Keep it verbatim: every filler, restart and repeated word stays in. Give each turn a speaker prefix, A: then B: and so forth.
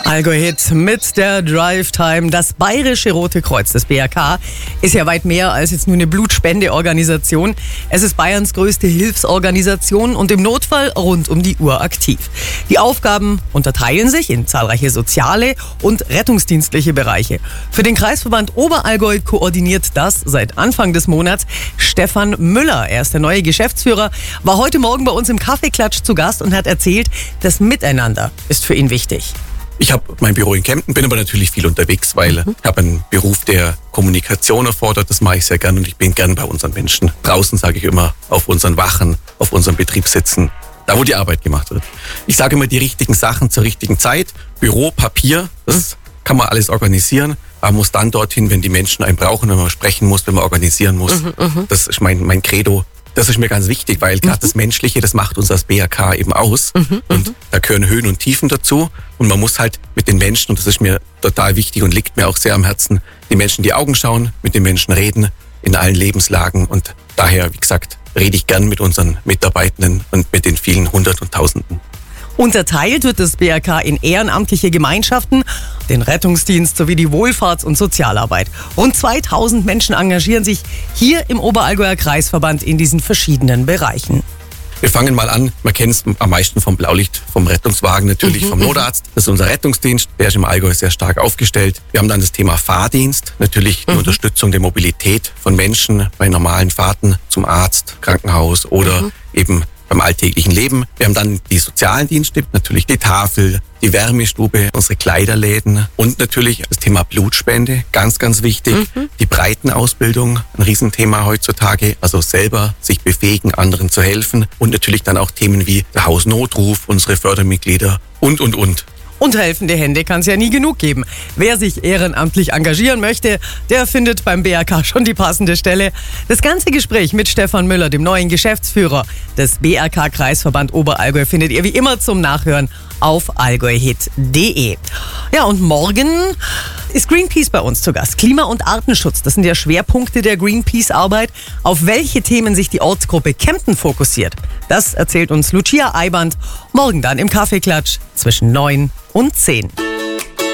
A: Allgäu-Hit mit der Drive Time. Das Bayerische Rote Kreuz, das B R K, ist ja weit mehr als jetzt nur eine Blutspendeorganisation. Es ist Bayerns größte Hilfsorganisation und im Notfall rund um die Uhr aktiv. Die Aufgaben unterteilen sich in zahlreiche soziale und rettungsdienstliche Bereiche. Für den Kreisverband Oberallgäu koordiniert das seit Anfang des Monats Stefan Müller. Er ist der neue Geschäftsführer, war heute Morgen bei uns im Kaffeeklatsch zu Gast und hat erzählt, das Miteinander ist für ihn wichtig.
B: Ich habe mein Büro in Kempten, bin aber natürlich viel unterwegs, weil mhm. ich habe einen Beruf, der Kommunikation erfordert. Das mache ich sehr gern und ich bin gern bei unseren Menschen. Draußen sage ich immer, auf unseren Wachen, auf unserem Betriebssitzen, da wo die Arbeit gemacht wird. Ich sage immer die richtigen Sachen zur richtigen Zeit. Büro, Papier, das kann man alles organisieren. Aber man muss dann dorthin, wenn die Menschen einen brauchen, wenn man sprechen muss, wenn man organisieren muss. Mhm, das ist mein, mein Credo. Das ist mir ganz wichtig, weil gerade mhm. das Menschliche, das macht uns als B R K eben aus. Mhm, und da gehören Höhen und Tiefen dazu. Und man muss halt mit den Menschen, und das ist mir total wichtig und liegt mir auch sehr am Herzen, die Menschen in die Augen schauen, mit den Menschen reden, in allen Lebenslagen. Und daher, wie gesagt, rede ich gern mit unseren Mitarbeitenden und mit den vielen Hundert und Tausenden.
A: Unterteilt wird das B R K in ehrenamtliche Gemeinschaften, den Rettungsdienst sowie die Wohlfahrts- und Sozialarbeit. Rund zweitausend Menschen engagieren sich hier im Oberallgäuer Kreisverband in diesen verschiedenen Bereichen.
B: Wir fangen mal an, man kennt es am meisten vom Blaulicht, vom Rettungswagen natürlich, mhm, vom Notarzt. Das ist unser Rettungsdienst, der ist im Allgäu sehr stark aufgestellt. Wir haben dann das Thema Fahrdienst, natürlich die mhm. Unterstützung der Mobilität von Menschen bei normalen Fahrten zum Arzt, Krankenhaus oder mhm. eben beim alltäglichen Leben. Wir haben dann die sozialen Dienste, natürlich die Tafel, die Wärmestube, unsere Kleiderläden und natürlich das Thema Blutspende, ganz, ganz wichtig. Mhm. Die Breitenausbildung, ein Riesenthema heutzutage, also selber sich befähigen, anderen zu helfen und natürlich dann auch Themen wie der Hausnotruf, unsere Fördermitglieder und, und, und.
A: Und helfende Hände kann es ja nie genug geben. Wer sich ehrenamtlich engagieren möchte, der findet beim B R K schon die passende Stelle. Das ganze Gespräch mit Stefan Müller, dem neuen Geschäftsführer des B R K-Kreisverband Oberallgäu, findet ihr wie immer zum Nachhören auf allgäuhit punkt de. Ja, und morgen ist Greenpeace bei uns zu Gast. Klima- und Artenschutz, das sind ja Schwerpunkte der Greenpeace-Arbeit. Auf welche Themen sich die Ortsgruppe Kempten fokussiert, das erzählt uns Lucia Eiband morgen dann im Kaffeeklatsch zwischen neun und zehn.